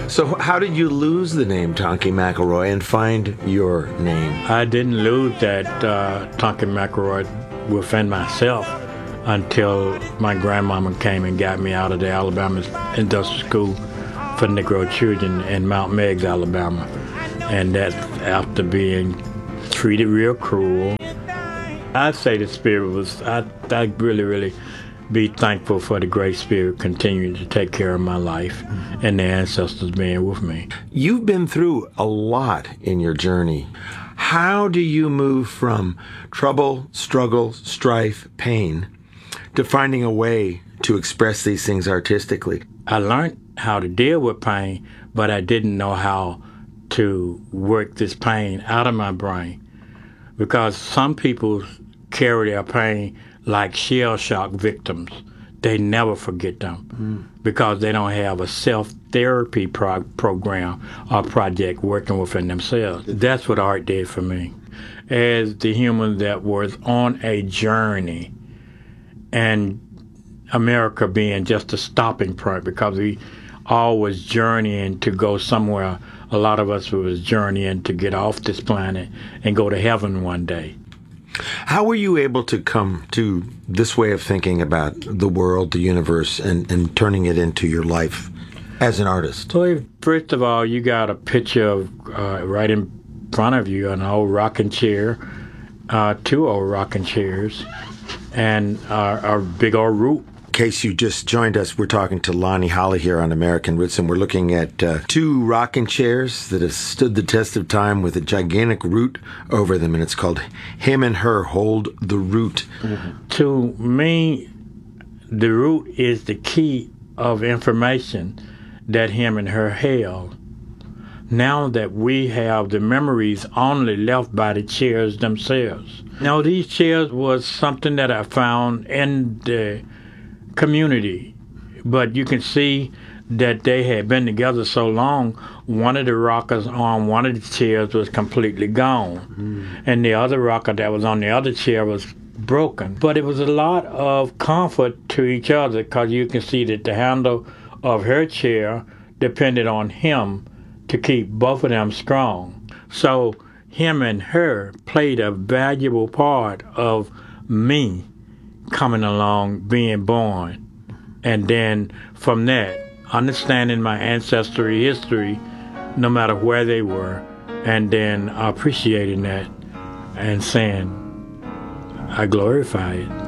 So how did you lose the name Tonky McElroy and find your name? I didn't lose that Tonky McElroy within myself until my grandmama came and got me out of the Alabama Industrial School for Negro Children in Mount Meigs, Alabama. And that after being treated real cruel, I'd say the spirit was, I really be thankful for the Great Spirit continuing to take care of my life and the ancestors being with me. You've been through a lot in your journey. How do you move from trouble, struggle, strife, pain, to finding a way to express these things artistically? I learned how to deal with pain, but I didn't know how to work this pain out of my brain. Because some people carry their pain like shell shock victims. They never forget them because they don't have a self-therapy program or project working within themselves. That's what art did for me. As the human that was on a journey, and America being just a stopping point because we all was journeying to go somewhere. A lot of us was journeying to get off this planet and go to heaven one day. How were you able to come to this way of thinking about the world, the universe, and turning it into your life as an artist? Well, first of all, you got a picture of right in front of you, an old rocking chair, two old rocking chairs, and a big old root. In case you just joined us, we're talking to Lonnie Holley here on American Roots, and we're looking at two rocking chairs that have stood the test of time with a gigantic root over them, and it's called Him and Her Hold the Root. Mm-hmm. To me, the root is the key of information that him and her held. Now that we have the memories only left by the chairs themselves. Now, these chairs was something that I found in the community, but you can see that they had been together so long. One of the rockers on one of the chairs was completely gone, and the other rocker that was on the other chair was broken. But it was a lot of comfort to each other because you can see that the handle of her chair depended on him to keep both of them strong. So him and her played a valuable part of me coming along, being born, and then from that, understanding my ancestry history, no matter where they were, and then appreciating that and saying, I glorify it.